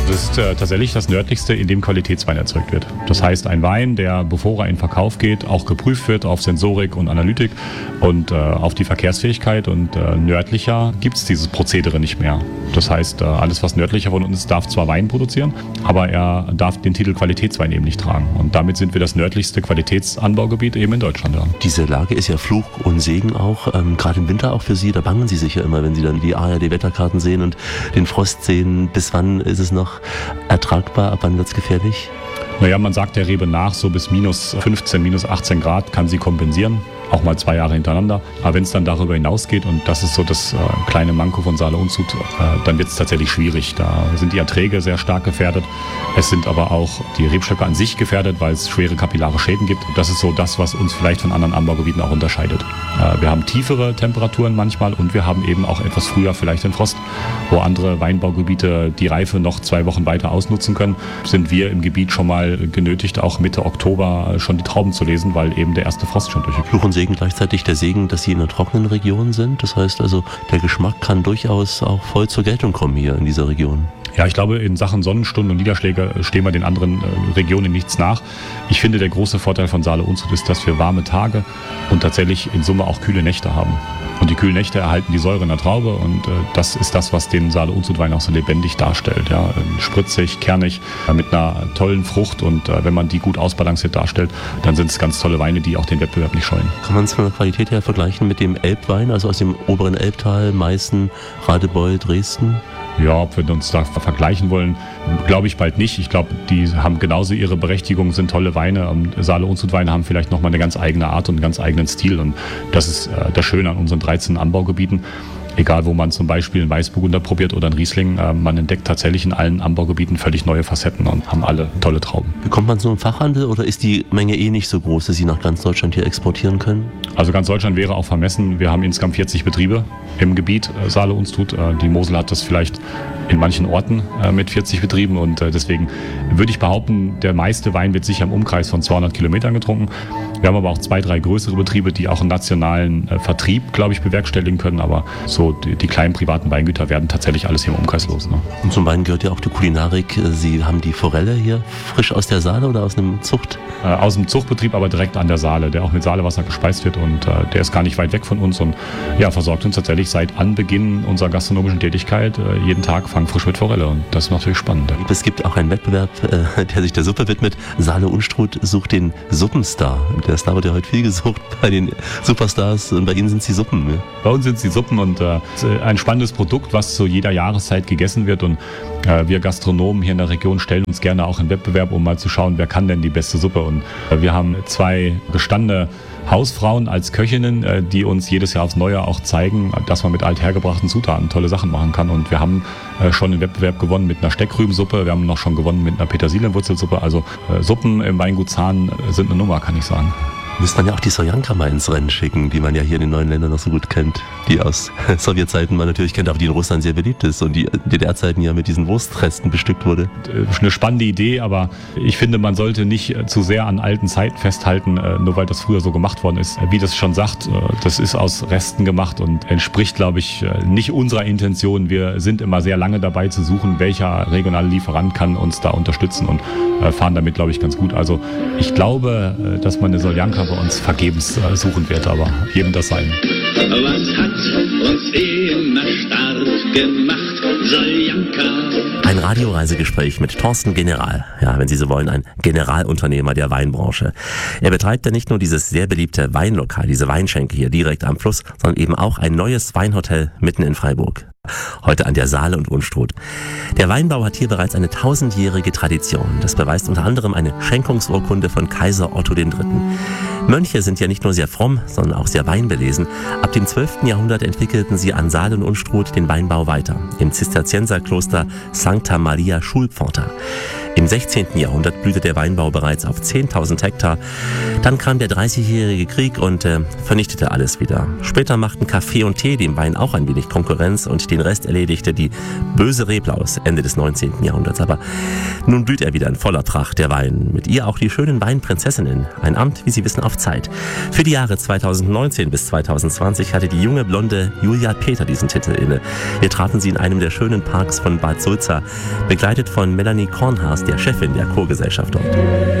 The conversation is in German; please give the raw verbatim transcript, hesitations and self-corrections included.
Das ist äh, tatsächlich das nördlichste, in dem Qualitätswein erzeugt wird. Das heißt, ein Wein, der, bevor er in Verkauf geht, auch geprüft wird auf Sensorik und Analytik und äh, auf die Verkehrsfähigkeit. Und äh, nördlicher gibt es dieses Prozedere nicht mehr. Das heißt, äh, alles, was nördlicher von uns ist, darf zwar Wein produzieren, aber er darf den Titel Qualitätswein eben nicht tragen. Und damit sind wir das nördlichste Qualitätsanbaugebiet eben in Deutschland. Ja. Diese Lage ist ja Fluch und Segen auch, ähm, gerade im Winter auch für Sie. Da bangen Sie sich ja immer, wenn Sie dann die A R D-Wetterkarten sehen und den Frost sehen. Bis wann ist es noch ertragbar? Ab wann wird es gefährlich? Naja, man sagt der Rebe nach, so bis minus fünfzehn, minus achtzehn Grad kann sie kompensieren. Auch mal zwei Jahre hintereinander. Aber wenn es dann darüber hinausgeht, und das ist so das äh, kleine Manko von Saale-Unstrut, äh, dann wird es tatsächlich schwierig. Da sind die Erträge sehr stark gefährdet. Es sind aber auch die Rebstöcke an sich gefährdet, weil es schwere kapillare Schäden gibt. Das ist so das, was uns vielleicht von anderen Anbaugebieten auch unterscheidet. Äh, wir haben tiefere Temperaturen manchmal und wir haben eben auch etwas früher vielleicht den Frost. Wo andere Weinbaugebiete die Reife noch zwei Wochen weiter ausnutzen können, sind wir im Gebiet schon mal genötigt, auch Mitte Oktober schon die Trauben zu lesen, weil eben der erste Frost schon durchgekommen ist. Segen gleichzeitig der Segen, dass Sie in einer trockenen Region sind. Das heißt also, der Geschmack kann durchaus auch voll zur Geltung kommen hier in dieser Region. Ja, ich glaube, in Sachen Sonnenstunden und Niederschläge stehen wir den anderen äh, Regionen nichts nach. Ich finde, der große Vorteil von Saale-Unstrut ist, dass wir warme Tage und tatsächlich in Summe auch kühle Nächte haben. Und die kühlen Nächte erhalten die Säure in der Traube und äh, das ist das, was den Saale-Unstrut-Wein auch so lebendig darstellt. Ja? Spritzig, kernig, äh, mit einer tollen Frucht und äh, wenn man die gut ausbalanciert darstellt, dann sind es ganz tolle Weine, die auch den Wettbewerb nicht scheuen. Kann man es von der Qualität her vergleichen mit dem Elbwein, also aus dem oberen Elbtal, Meißen, Radebeul, Dresden? Ja, ob wir uns da vergleichen wollen, glaube ich bald nicht. Ich glaube, die haben genauso ihre Berechtigung, sind tolle Weine. Saale-Unstrut-Weine haben vielleicht nochmal eine ganz eigene Art und einen ganz eigenen Stil. Und das ist äh, das Schöne an unseren dreizehn Anbaugebieten. Egal, wo man zum Beispiel einen Weißburgunder probiert oder einen Riesling, äh, man entdeckt tatsächlich in allen Anbaugebieten völlig neue Facetten und haben alle tolle Trauben. Bekommt man so einen Fachhandel oder ist die Menge eh nicht so groß, dass Sie nach ganz Deutschland hier exportieren können? Also ganz Deutschland wäre auch vermessen. Wir haben insgesamt vierzig Betriebe im Gebiet äh, Saale-Unstrut. Äh, die Mosel hat das vielleicht in manchen Orten äh, mit vierzig Betrieben und äh, deswegen würde ich behaupten, der meiste Wein wird sicher im Umkreis von zweihundert Kilometern getrunken. Wir haben aber auch zwei, drei größere Betriebe, die auch einen nationalen äh, Vertrieb, glaube ich, bewerkstelligen können. Aber so die, die kleinen privaten Weingüter werden tatsächlich alles hier im Umkreis los. Ne? Und zum Wein gehört ja auch die Kulinarik. Sie haben die Forelle hier frisch aus der Saale oder aus einem Zucht? Äh, aus dem Zuchtbetrieb, aber direkt an der Saale, der auch mit Saalewasser gespeist wird. Und äh, der ist gar nicht weit weg von uns und ja, versorgt uns tatsächlich seit Anbeginn unserer gastronomischen Tätigkeit äh, jeden Tag fang frisch mit Forelle. Und das ist natürlich spannend. Es gibt auch einen Wettbewerb, äh, der sich der Suppe widmet. Saale-Unstrut sucht den Suppenstar. Der Star wird ja heute viel gesucht bei den Superstars und bei Ihnen sind es die Suppen. Ja? Bei uns sind es die Suppen und äh, ein spannendes Produkt, was zu jeder Jahreszeit gegessen wird und äh, wir Gastronomen hier in der Region stellen uns gerne auch in Wettbewerb, um mal zu schauen, wer kann denn die beste Suppe und äh, wir haben zwei gestandene Hausfrauen als Köchinnen, äh, die uns jedes Jahr aufs Neue auch zeigen, dass man mit althergebrachten Zutaten tolle Sachen machen kann und wir haben äh, schon den Wettbewerb gewonnen mit einer Steckrübensuppe, wir haben noch schon gewonnen mit einer Petersilienwurzelsuppe, also äh, Suppen im Weingut Zahn sind eine Nummer, kann ich sagen. Müsste man ja auch die Soljanka mal ins Rennen schicken, die man ja hier in den neuen Ländern noch so gut kennt, die aus Sowjetzeiten man natürlich kennt, aber die in Russland sehr beliebt ist und die D D R-Zeiten ja mit diesen Wurstresten bestückt wurde. Eine spannende Idee, aber ich finde, man sollte nicht zu sehr an alten Zeiten festhalten, nur weil das früher so gemacht worden ist. Wie das schon sagt, das ist aus Resten gemacht und entspricht, glaube ich, nicht unserer Intention. Wir sind immer sehr lange dabei zu suchen, welcher regionale Lieferant kann uns da unterstützen und fahren damit, glaube ich, ganz gut. Also ich glaube, dass man eine Soljanka bei uns vergebens äh, suchen wird, aber jedem das sein. Was hat uns immer stark gemacht, Soljanka? Ein Radioreisegespräch mit Thorsten General. Ja, wenn Sie so wollen, ein Generalunternehmer der Weinbranche. Er betreibt ja nicht nur dieses sehr beliebte Weinlokal, diese Weinschenke hier direkt am Fluss, sondern eben auch ein neues Weinhotel mitten in Freiburg. Heute an der Saale und Unstrut. Der Weinbau hat hier bereits eine tausendjährige Tradition. Das beweist unter anderem eine Schenkungsurkunde von Kaiser Otto der Dritte. Mönche sind ja nicht nur sehr fromm, sondern auch sehr weinbelesen. Ab dem zwölften Jahrhundert entwickelten sie an Saale und Unstrut den Weinbau weiter. Im Zisterzienserkloster Sancta Maria Schulpforta. Im sechzehnten Jahrhundert blühte der Weinbau bereits auf zehntausend Hektar. Dann kam der dreißigjährige Krieg und äh, vernichtete alles wieder. Später machten Kaffee und Tee dem Wein auch ein wenig Konkurrenz und den Rest erledigte die böse Reblaus Ende des neunzehnten Jahrhunderts. Aber nun blüht er wieder in voller Pracht, der Wein. Mit ihr auch die schönen Weinprinzessinnen. Ein Amt, wie Sie wissen, auf Zeit. Für die Jahre zweitausendneunzehn bis zweitausendzwanzig hatte die junge blonde Julia Peter diesen Titel inne. Wir trafen sie in einem der schönen Parks von Bad Sulza, begleitet von Melanie Kornhaas, der Chefin der Kurgesellschaft dort.